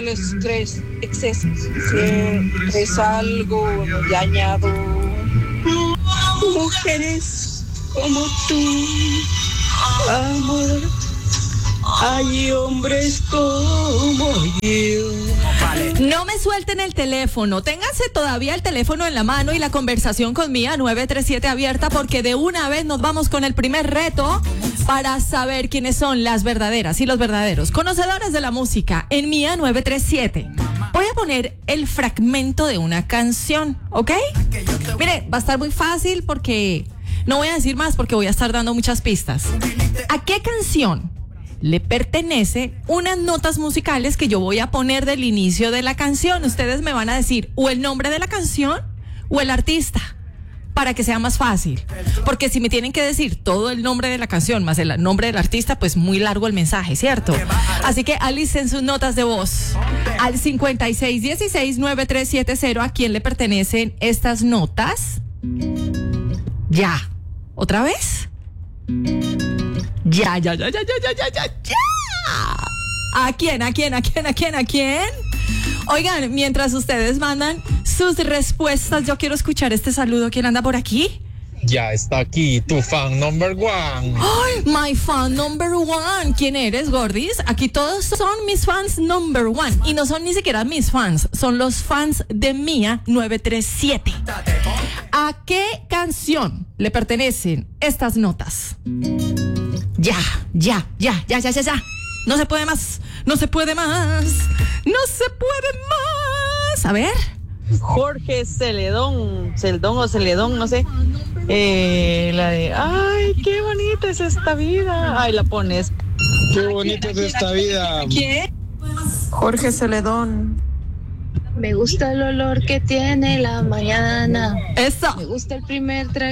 los tres excesos. Siempre salgo dañado. Mujeres como tú, amor. Hay hombres como yo. No me suelten el teléfono. Ténganse todavía el teléfono en la mano y la conversación con Mía 937 abierta, porque de una vez nos vamos con el primer reto para saber quiénes son las verdaderas y los verdaderos conocedores de la música en Mía 937. Voy a poner el fragmento de una canción, ¿ok? Mire, va a estar muy fácil porque no voy a decir más porque voy a estar dando muchas pistas. ¿A qué canción le pertenece unas notas musicales que yo voy a poner del inicio de la canción? Ustedes me van a decir o el nombre de la canción o el artista, para que sea más fácil. Porque si me tienen que decir todo el nombre de la canción más el nombre del artista, pues muy largo el mensaje, ¿cierto? Así que alicen sus notas de voz al 56169370. ¿A quién le pertenecen estas notas? Ya. ¿Otra vez? Ya. ¿A quién? Oigan, mientras ustedes mandan sus respuestas, yo quiero escuchar este saludo. ¿Quién anda por aquí? Ya está aquí, tu fan number one. ¡Ay, my fan number one! ¿Quién eres, Gordis? Aquí todos son mis fans number one. Y no son ni siquiera mis fans, son los fans de Mía 937. ¿A qué canción le pertenecen estas notas? Ya. No se puede más. A ver. Jorge Celedón, no sé. La de, ay, qué bonita es esta vida. Ay, la pones. Qué bonita es esta vida. ¿Quién? Jorge Celedón. Me gusta el olor que tiene la mañana. Eso. Me gusta el primer trago.